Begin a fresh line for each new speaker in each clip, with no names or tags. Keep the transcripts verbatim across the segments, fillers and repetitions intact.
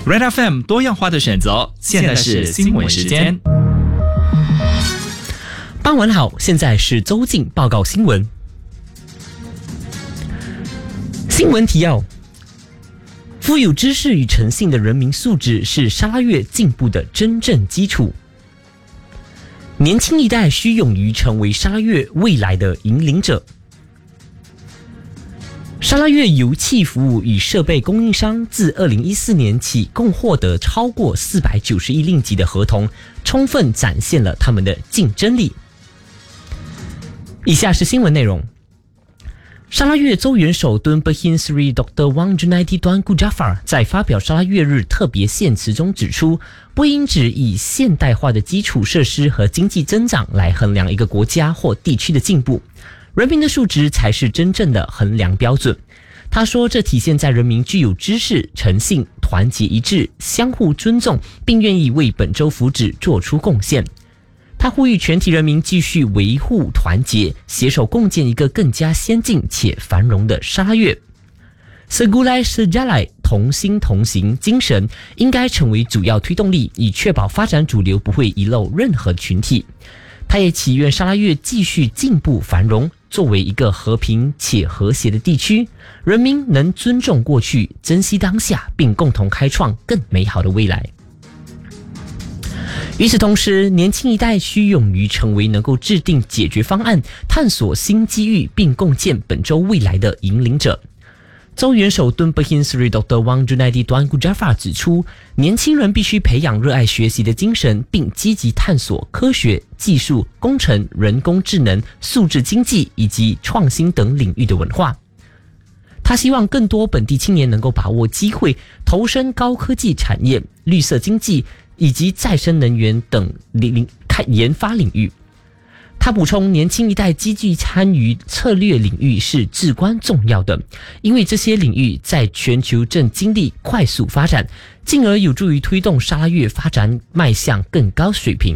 Red F M 多样化的选择，现在是新闻时间。
傍晚好，现在是周进报告新闻。新闻提要：富有知识与诚信的人民素质是沙拉越进步的真正基础。年轻一代需勇于成为沙拉越未来的引领者。沙拉越油气服务与设备供应商自二零一四年起共获得超过四百九十亿令吉的合同，充分展现了他们的竞争力。以下是新闻内容。沙拉越州元首敦伯辛 Sri Doktor Wang Junaidi Tuanku Jaafar 在发表沙拉越日特别献词中指出，不应只以现代化的基础设施和经济增长来衡量一个国家或地区的进步，人民的素质才是真正的衡量标准。他说，这体现在人民具有知识、诚信、团结一致、相互尊重，并愿意为本州福祉做出贡献。他呼吁全体人民继续维护团结，携手共建一个更加先进且繁荣的沙拉越。Segulai Sejalai 同心同行精神应该成为主要推动力，以确保发展主流不会遗漏任何群体。他也祈愿沙拉越继续进步繁荣，作为一个和平且和谐的地区，人民能尊重过去，珍惜当下，并共同开创更美好的未来。与此同时，年轻一代需勇于成为能够制定解决方案、探索新机遇并共建本州未来的引领者。州元首敦伯辛 Sri Doktor Wang Junaidi Tuanku Jaafar 指出，年轻人必须培养热爱学习的精神，并积极探索科学、技术、工程、人工智能、数字经济以及创新等领域的文化。他希望更多本地青年能够把握机会，投身高科技产业、绿色经济以及再生能源等研发领域。他补充，年轻一代积极参与策略领域是至关重要的，因为这些领域在全球正经历快速发展，进而有助于推动沙拉越发展迈向更高水平。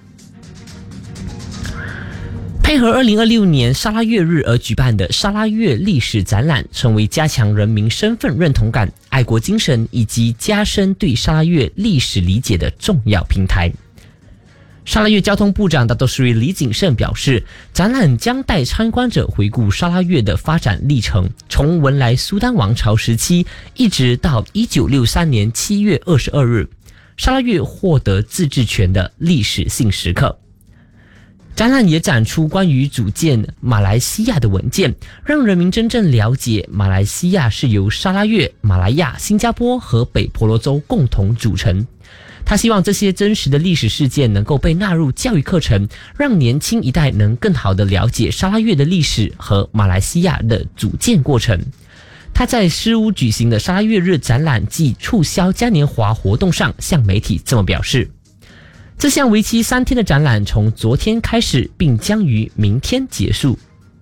配合二零二六年沙拉越日而举办的沙拉越历史展览，成为加强人民身份认同感、爱国精神以及加深对沙拉越历史理解的重要平台。沙拉越交通部长 Dato Sri 李景胜表示，展览将带参观者回顾沙拉越的发展历程，从文莱苏丹王朝时期一直到一九六三年七月二十二日沙拉越获得自治权的历史性时刻。展览也展出关于组建马来西亚的文件，让人民真正了解马来西亚是由沙拉越、马来亚、新加坡和北婆罗洲共同组成。他希望这些真实的历史事件能够被纳入教育课程，让年轻一代能更好地了解沙拉越的历史和马来西亚的组建过程。他在诗屋举行的沙拉越日展览暨促销嘉年华活动上向媒体这么表示。这项为期三天的展览从昨天开始，并将于明天结束。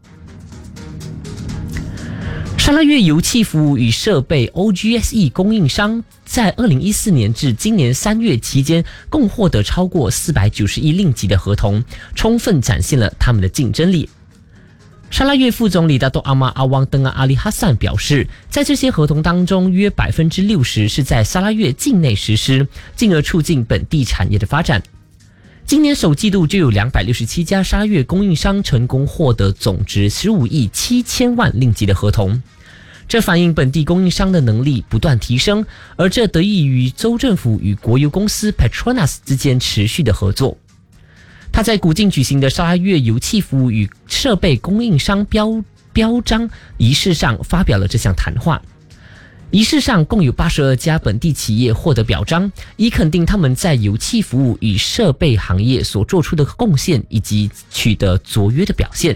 沙拉越油气服务与设备 O G S E 供应商在二零一四年至今年三月期间共获得超过四百九十亿令吉的合同，充分展现了他们的竞争力。沙拉越副总理 Dato Amar Awang Tengah Ali Hassan 表示，在这些合同当中，约 百分之六十 是在沙拉越境内实施，进而促进本地产业的发展。今年首季度就有两百六十七家沙拉越供应商成功获得总值十五亿七千万令吉的合同，这反映本地供应商的能力不断提升，而这得益于州政府与国油公司 Petronas 之间持续的合作。他在古晋举行的沙拉越油气服务与设备供应商标标章仪式上发表了这项谈话。仪式上共有八十二家本地企业获得表彰，以肯定他们在油气服务与设备行业所做出的贡献以及取得卓越的表现。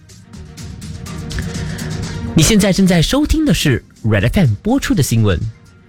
你现在正在收听的是 Red F M 播出的新闻。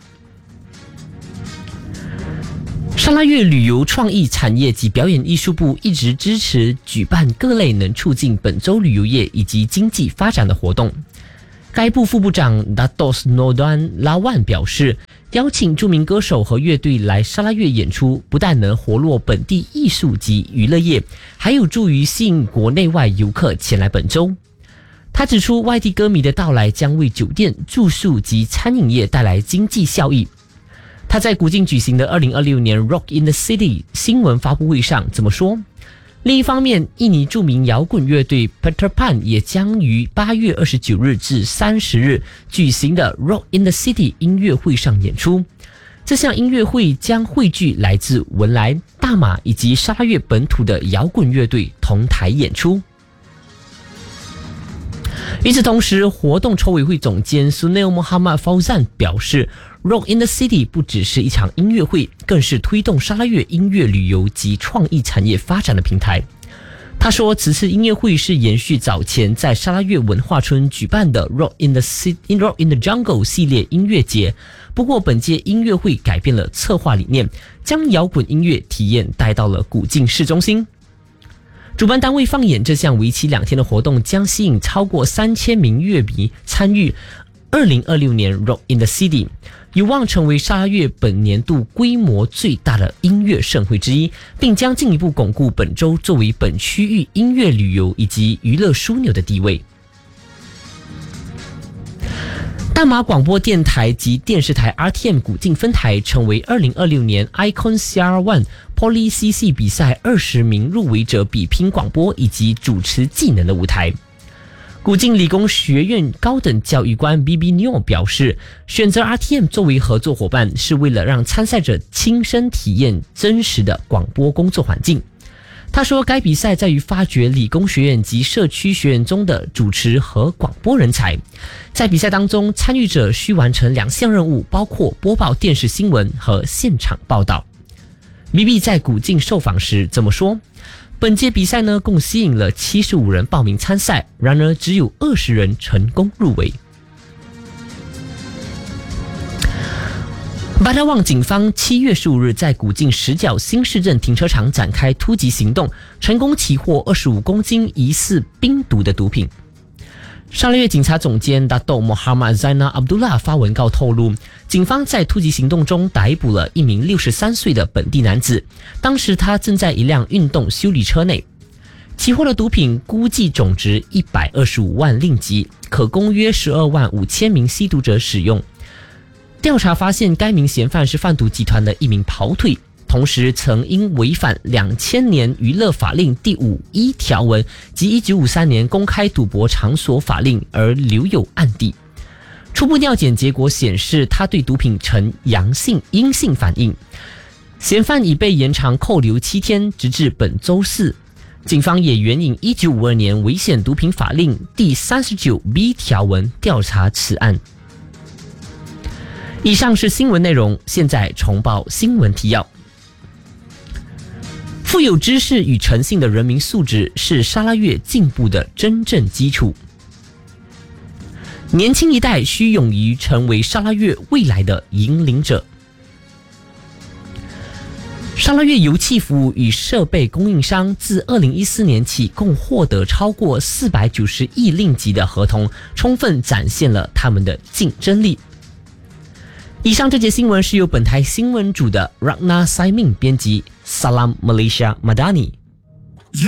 沙拉越旅游创意产业及表演艺术部一直支持举办各类能促进本州旅游业以及经济发展的活动。该部副部长 Dato Snodan Lawan 表示，邀请著名歌手和乐队来沙拉越演出，不但能活络本地艺术及娱乐业，还有助于吸引国内外游客前来本州。他指出，外地歌迷的到来将为酒店、住宿及餐饮业带来经济效益。 他在古晋举行的二零二六年 Rock in the City 新闻发布会上怎么说？另一方面，印尼著名摇滚乐队 Peter Pan 也将于八月二十九日至三十日举行的 Rock in the City 音乐会上演出。这项音乐会将汇聚来自文莱、大马以及沙拉越本土的摇滚乐队同台演出。与此同时，活动筹委会总监 Sunil Muhammad Fauzan 表示 Rock in the City 不只是一场音乐会，更是推动沙拉越音乐旅游及创意产业发展的平台。他说，此次音乐会是延续早前在沙拉越文化村举办的 Rock in the City, Rock in the Jungle 系列音乐节，不过本届音乐会改变了策划理念，将摇滚音乐体验带到了古晋市中心。主办单位放眼这项为期两天的活动将吸引超过三千名乐迷参与二零二六年 Rock in the City， 有望成为沙拉越本年度规模最大的音乐盛会之一，并将进一步巩固本州作为本区域音乐旅游以及娱乐枢纽的地位。大马广播电台及电视台 R T M 古晋分台成为二零二六年 Icon C R 一 Poly C C 比赛二十名入围者比拼广播以及主持技能的舞台。古晋理工学院高等教育官 B B Neo 表示，选择 R T M 作为合作伙伴是为了让参赛者亲身体验真实的广播工作环境。他说，该比赛在于发掘理工学院及社区学院中的主持和广播人才。在比赛当中，参与者需完成两项任务，包括播报电视新闻和现场报道。B B 在古晋受访时怎么说？本届比赛呢，共吸引了七十五人报名参赛，然而只有二十人成功入围。巴达旺警方七月十五日在古晋石角新市镇停车场展开突击行动，成功起获二十五公斤疑似冰毒的毒品。沙拉越警察总监 Dato Muhammad Zainal Abdullah 发文告透露，警方在突击行动中逮捕了一名六十三岁的本地男子，当时他正在一辆运动修理车内。起获的毒品估计总值一百二十五万令吉，可供约十二万五千名吸毒者使用。调查发现，该名嫌犯是贩毒集团的一名跑腿，同时曾因违反两千年娱乐法令第五一条文及一九五三年公开赌博场所法令而留有案底。初步尿检结果显示，他对毒品呈阳性阴性反应。嫌犯已被延长扣留七天，直至本周四。警方也援引一九五二年危险毒品法令第三十九 B 条文调查此案。以上是新闻内容，现在重报新闻提要。富有知识与诚信的人民素质是沙拉越进步的真正基础。年轻一代需勇于成为沙拉越未来的引领者。沙拉越油气服务与设备供应商自二零一四年起共获得超过四百九十亿令吉的合同，充分展现了他们的竞争力。以上这节新闻是由本台新闻组的 Ratna Saimin 编辑 Salam Malaysia Madani。